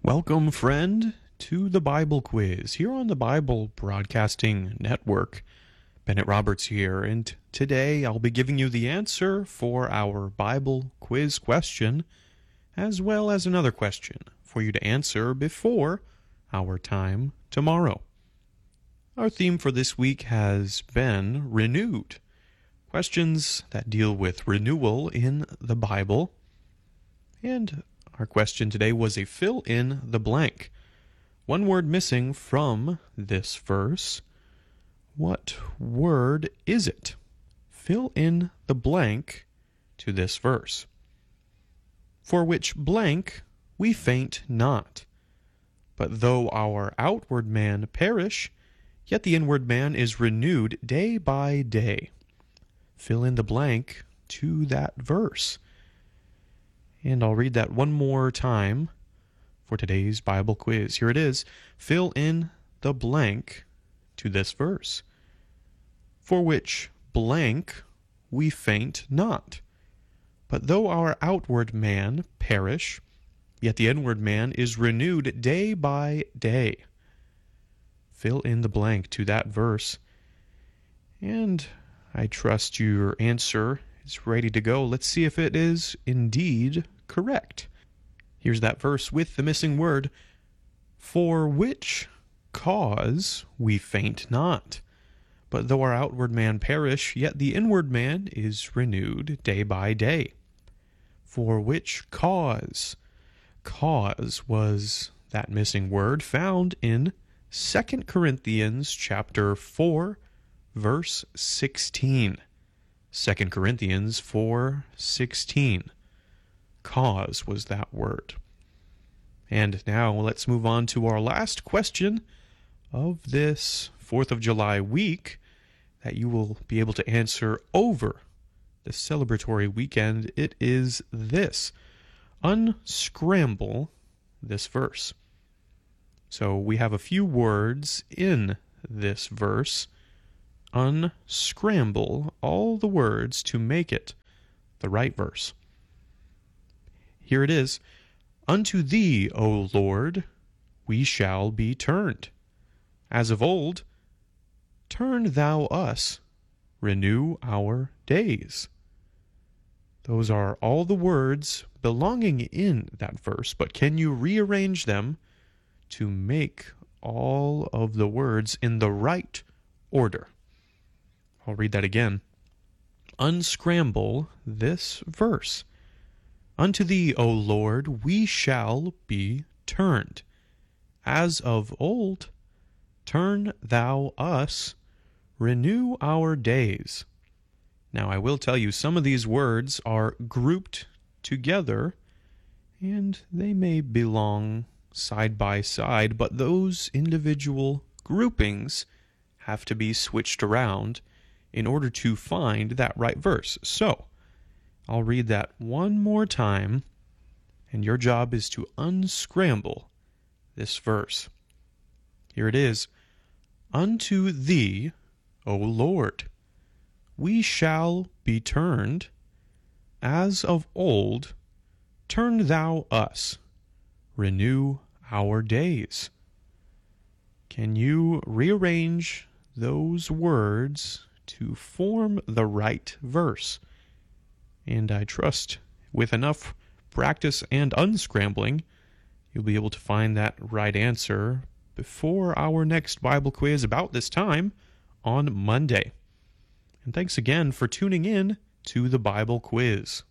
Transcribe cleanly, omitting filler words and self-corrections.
Welcome, friend, to the Bible Quiz here on the Bible Broadcasting Network. Bennett Roberts here, and today I'll be giving you the answer for our Bible quiz question, as well as another question for you to answer before our time tomorrow. Our theme for this week has been renewed. Questions that deal with renewal in the Bible. And our question today was a fill in the blank. One word missing from this verse. What word is it? Fill in the blank to this verse. For which blank we faint not. But though our outward man perish, yet the inward man is renewed day by day. Fill in the blank to that verse. And I'll read that one more time for today's Bible quiz. Here it is. Fill in the blank to this verse. For which blank we faint not. But though our outward man perish, yet the inward man is renewed day by day. Fill in the blank to that verse. And I trust your answer is ready to go. Let's see if it is indeed correct. Here's that verse with the missing word. For which cause we faint not. But though our outward man perish, yet the inward man is renewed day by day. For which cause? Cause was that missing word found in 2 Corinthians chapter 4, verse 16. 2 Corinthians 4:16. Cause was that word. And now let's move on to our last question of this 4th of July week that you will be able to answer over the celebratory weekend. It is this. Unscramble this verse. So we have a few words in this verse. Unscramble all the words to make it the right verse. Here it is. Unto thee, O Lord, we shall be turned. As of old, turn thou us, renew our days. Those are all the words belonging in that verse, but can you rearrange them to make all of the words in the right order? I'll read that again. Unscramble this verse. Unto thee, O Lord, we shall be turned. As of old, turn thou us, renew our days. Now, I will tell you, some of these words are grouped together, and they may belong side by side, but those individual groupings have to be switched around in order to find that right verse. So, I'll read that one more time, and your job is to unscramble this verse. Here it is. Unto thee, O Lord, we shall be turned. As of old, turn thou us, renew our days. Can you rearrange those words to form the right verse? And I trust with enough practice and unscrambling, you'll be able to find that right answer before our next Bible quiz about this time on Monday. And thanks again for tuning in to the Bible Quiz.